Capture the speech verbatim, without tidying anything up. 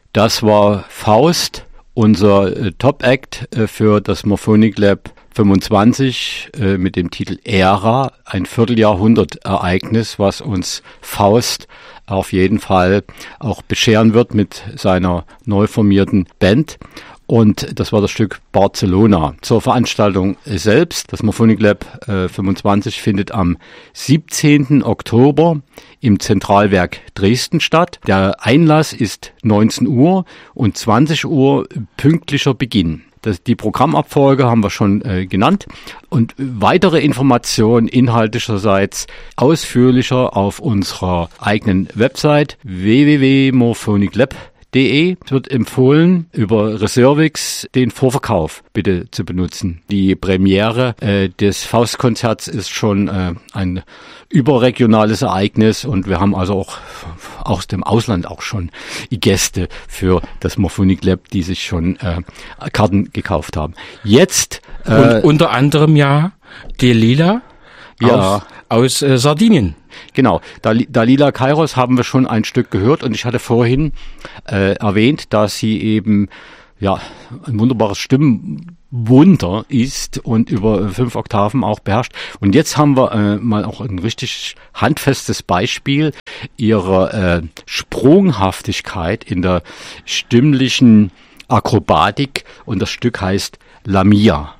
Das war Faust, unser äh, Top-Act äh, für das Morphonic Lab fünfundzwanzig äh, mit dem Titel Ära, ein Vierteljahrhundert-Ereignis, was uns Faust auf jeden Fall auch bescheren wird mit seiner neu formierten Band. Und das war das Stück Barcelona. Zur Veranstaltung selbst, das Morphonic Lab äh, fünfundzwanzig findet am siebzehnten Oktober im Zentralwerk Dresden statt. Der Einlass ist neunzehn Uhr und zwanzig Uhr pünktlicher Beginn. Das, die Programmabfolge haben wir schon äh, genannt und weitere Informationen inhaltlicherseits ausführlicher auf unserer eigenen Website w w w punkt morphonic lab punkt de. Es wird empfohlen, über Reservix den Vorverkauf bitte zu benutzen. Die Premiere äh, des Faustkonzerts ist schon äh, ein überregionales Ereignis und wir haben also auch aus dem Ausland auch schon Gäste für das Morphonic Lab, die sich schon äh, Karten gekauft haben. Jetzt äh, und unter anderem ja die Lila ja. aus, aus äh, Sardinien. Genau, Dal- Dalila Kairos haben wir schon ein Stück gehört und ich hatte vorhin äh, erwähnt, dass sie eben ja ein wunderbares Stimmwunder ist und über fünf Oktaven auch beherrscht. Und jetzt haben wir äh, mal auch ein richtig handfestes Beispiel ihrer äh, Sprunghaftigkeit in der stimmlichen Akrobatik und das Stück heißt Lamia.